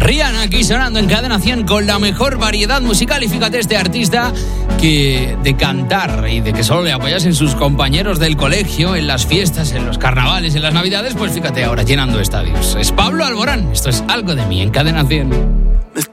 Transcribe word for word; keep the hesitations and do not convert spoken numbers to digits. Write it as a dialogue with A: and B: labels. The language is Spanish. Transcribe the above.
A: Rihanna aquí sonando en Cadena cien con la mejor variedad musical. Y fíjate, este artista que de cantar y de que solo le apoyasen sus compañeros del colegio en las fiestas, en los carnavales, en las navidades, pues fíjate ahora llenando estadios. Es Pablo Alborán. Esto es Algo de mí en Cadena cien.